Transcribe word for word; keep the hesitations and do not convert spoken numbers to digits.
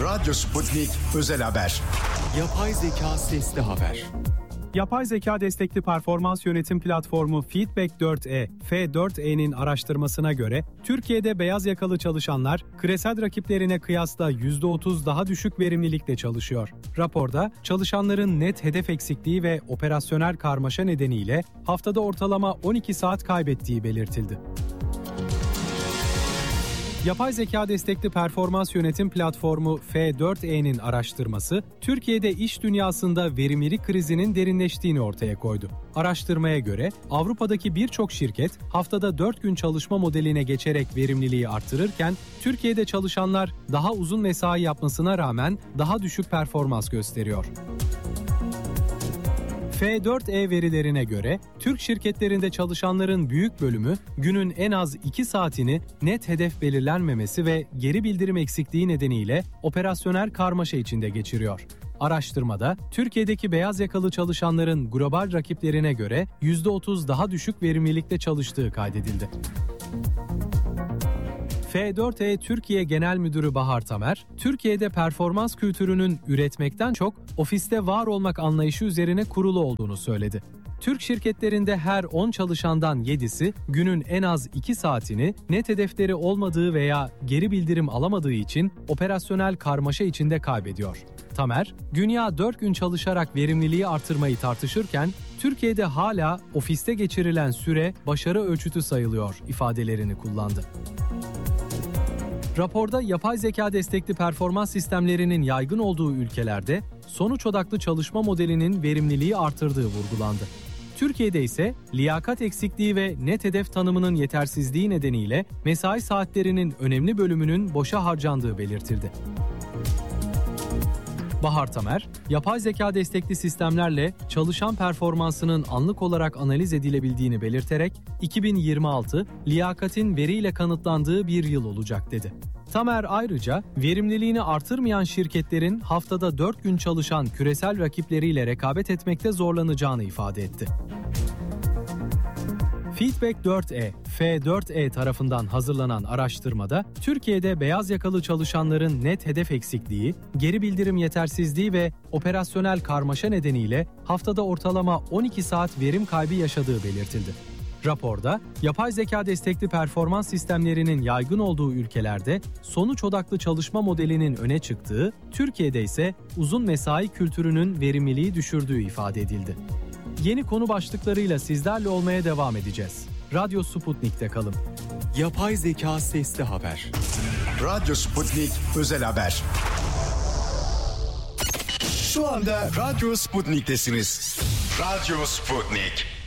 Radyo Sputnik Özel Haber. Yapay zeka sesli haber. Yapay zeka destekli performans yönetim platformu Feedback dört e, F dört e'nin araştırmasına göre Türkiye'de beyaz yakalı çalışanlar küresel rakiplerine kıyasla yüzde otuz daha düşük verimlilikle çalışıyor. Raporda çalışanların net hedef eksikliği ve operasyonel karmaşa nedeniyle haftada ortalama on iki saat kaybettiği belirtildi. Yapay zeka destekli performans yönetim platformu F dört e'nin araştırması, Türkiye'de iş dünyasında verimlilik krizinin derinleştiğini ortaya koydu. Araştırmaya göre Avrupa'daki birçok şirket haftada dört gün çalışma modeline geçerek verimliliği artırırken, Türkiye'de çalışanlar daha uzun mesai yapmasına rağmen daha düşük performans gösteriyor. F dört e verilerine göre Türk şirketlerinde çalışanların büyük bölümü günün en az iki saatini net hedef belirlenmemesi ve geri bildirim eksikliği nedeniyle operasyonel karmaşa içinde geçiriyor. Araştırmada Türkiye'deki beyaz yakalı çalışanların global rakiplerine göre yüzde otuz daha düşük verimlilikte çalıştığı kaydedildi. F dört e Türkiye Genel Müdürü Bahar Tamer, Türkiye'de performans kültürünün üretmekten çok ofiste var olmak anlayışı üzerine kurulu olduğunu söyledi. Türk şirketlerinde her on çalışandan yedisi günün en az iki saatini net hedefleri olmadığı veya geri bildirim alamadığı için operasyonel karmaşa içinde kaybediyor. Tamer, dünya dört gün çalışarak verimliliği artırmayı tartışırken, Türkiye'de hala ofiste geçirilen süre başarı ölçütü sayılıyor ifadelerini kullandı. Raporda yapay zeka destekli performans sistemlerinin yaygın olduğu ülkelerde sonuç odaklı çalışma modelinin verimliliği artırdığı vurgulandı. Türkiye'de ise liyakat eksikliği ve net hedef tanımının yetersizliği nedeniyle mesai saatlerinin önemli bölümünün boşa harcandığı belirtildi. Bahar Tamer, yapay zeka destekli sistemlerle çalışan performansının anlık olarak analiz edilebildiğini belirterek iki bin yirmi altı liyakatin veriyle kanıtlandığı bir yıl olacak dedi. Tamer ayrıca verimliliğini artırmayan şirketlerin haftada dört gün çalışan küresel rakipleriyle rekabet etmekte zorlanacağını ifade etti. Feedback dört e, F dört e tarafından hazırlanan araştırmada, Türkiye'de beyaz yakalı çalışanların net hedef eksikliği, geri bildirim yetersizliği ve operasyonel karmaşa nedeniyle haftada ortalama on iki saat verim kaybı yaşadığı belirtildi. Raporda, yapay zeka destekli performans sistemlerinin yaygın olduğu ülkelerde sonuç odaklı çalışma modelinin öne çıktığı, Türkiye'de ise uzun mesai kültürünün verimliliği düşürdüğü ifade edildi. Yeni konu başlıklarıyla sizlerle olmaya devam edeceğiz. Radyo Sputnik'te kalın. Yapay zeka sesli haber. Radyo Sputnik Özel Haber. Şu anda Radyo Sputnik'tesiniz. Radyo Sputnik.